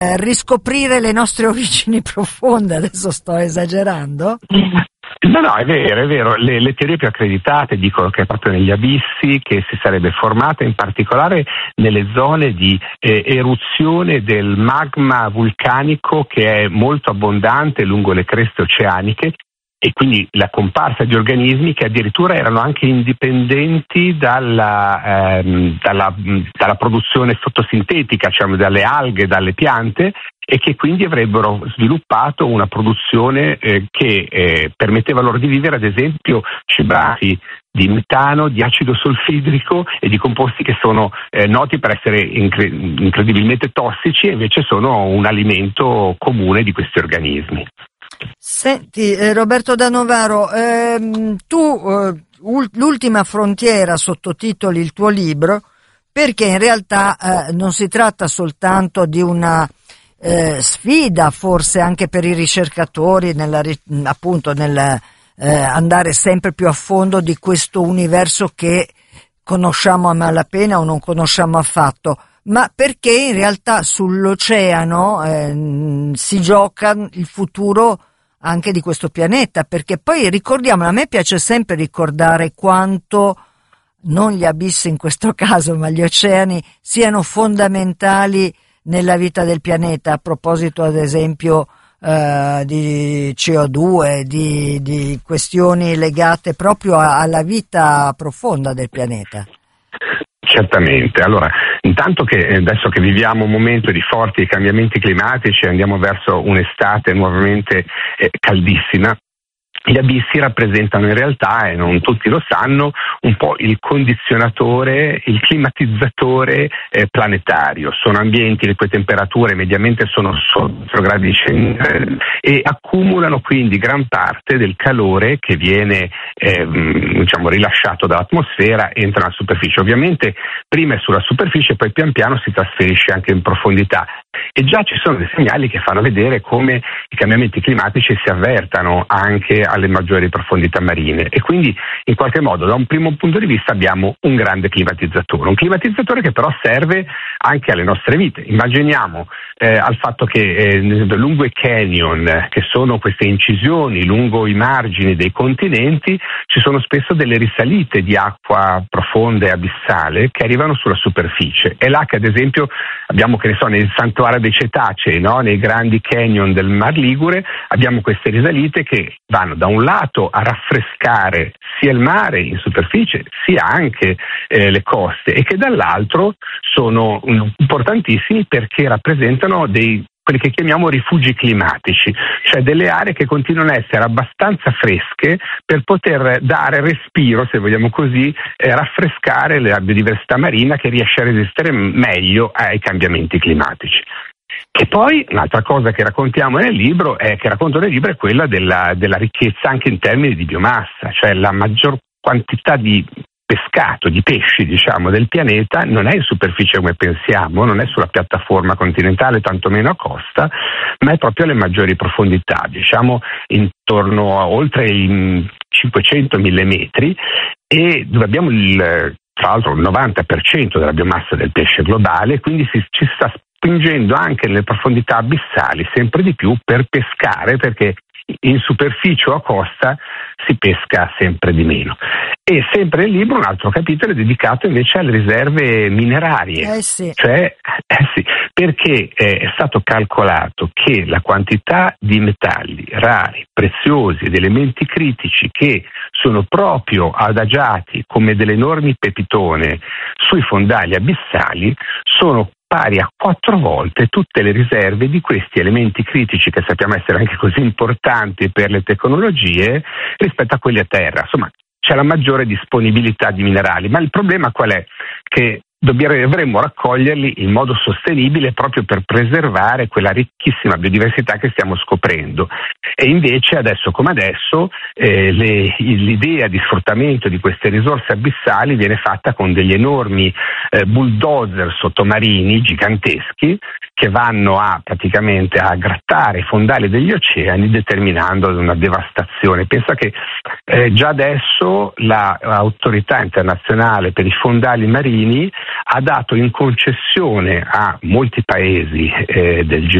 riscoprire le nostre origini profonde. Adesso sto esagerando? No, è vero. Le teorie più accreditate dicono che è proprio negli abissi che si sarebbe formata, in particolare nelle zone di eruzione del magma vulcanico che è molto abbondante lungo le creste oceaniche, e quindi la comparsa di organismi che addirittura erano anche indipendenti dalla produzione fotosintetica, cioè dalle alghe, dalle piante, e che quindi avrebbero sviluppato una produzione che permetteva loro di vivere, ad esempio, cibarsi di metano, di acido solfidrico e di composti che sono noti per essere incredibilmente tossici, e invece sono un alimento comune di questi organismi. Senti, Roberto da Novaro, tu l'ultima frontiera sottotitoli il tuo libro, perché in realtà non si tratta soltanto di una sfida, forse anche per i ricercatori, appunto nel andare sempre più a fondo di questo universo che conosciamo a malapena o non conosciamo affatto, ma perché in realtà sull'oceano si gioca il futuro anche di questo pianeta, perché poi ricordiamo, a me piace sempre ricordare quanto non gli abissi in questo caso, ma gli oceani siano fondamentali nella vita del pianeta, a proposito ad esempio di CO2, di questioni legate proprio alla vita profonda del pianeta. Certamente. Allora, intanto che adesso che viviamo un momento di forti cambiamenti climatici, andiamo verso un'estate nuovamente caldissima, gli abissi rappresentano in realtà, e non tutti lo sanno, un po' il condizionatore, il climatizzatore planetario. Sono ambienti le cui temperature mediamente sono sotto 0 gradi centigradi e accumulano quindi gran parte del calore che viene rilasciato dall'atmosfera, entra nella superficie. Ovviamente prima è sulla superficie, poi pian piano si trasferisce anche in profondità. E già ci sono dei segnali che fanno vedere come i cambiamenti climatici si avvertano anche alle maggiori profondità marine, e quindi in qualche modo da un primo punto di vista abbiamo un grande climatizzatore che però serve anche alle nostre vite. Immaginiamo al fatto che lungo i canyon, che sono queste incisioni lungo i margini dei continenti, ci sono spesso delle risalite di acqua profonda e abissale che arrivano sulla superficie. È là che ad esempio abbiamo, nel santuario dei cetacei, nei grandi canyon del Mar Ligure, abbiamo queste risalite che vanno da un lato a raffrescare sia il mare in superficie sia anche le coste, e che dall'altro sono importantissimi perché rappresentano quelli che chiamiamo rifugi climatici, cioè delle aree che continuano a essere abbastanza fresche per poter dare respiro, se vogliamo così, raffrescare la biodiversità marina che riesce a resistere meglio ai cambiamenti climatici. E poi un'altra cosa che racconto nel libro è quella della ricchezza anche in termini di biomassa, cioè la maggior quantità di pescato, di pesci del pianeta non è in superficie come pensiamo, non è sulla piattaforma continentale, tantomeno a costa, ma è proprio alle maggiori profondità, intorno a oltre i 500.000 metri, e dove abbiamo tra l'altro il 90% della biomassa del pesce globale, quindi ci sta spingendo anche nelle profondità abissali sempre di più per pescare, perché in superficie o a costa si pesca sempre di meno. E sempre nel libro un altro capitolo è dedicato invece alle riserve minerarie, perché è stato calcolato che la quantità di metalli rari, preziosi ed elementi critici che sono proprio adagiati come delle enormi pepitone sui fondali abissali sono pari a 4 volte tutte le riserve di questi elementi critici, che sappiamo essere anche così importanti per le tecnologie, rispetto a quelli a terra. Insomma, c'è la maggiore disponibilità di minerali, ma il problema qual è? Che dovremmo raccoglierli in modo sostenibile proprio per preservare quella ricchissima biodiversità che stiamo scoprendo. E invece adesso come adesso l'idea di sfruttamento di queste risorse abissali viene fatta con degli enormi bulldozer sottomarini giganteschi che vanno praticamente a grattare i fondali degli oceani, determinando una devastazione. Pensa che già adesso l'autorità internazionale per i fondali marini ha dato in concessione a molti paesi del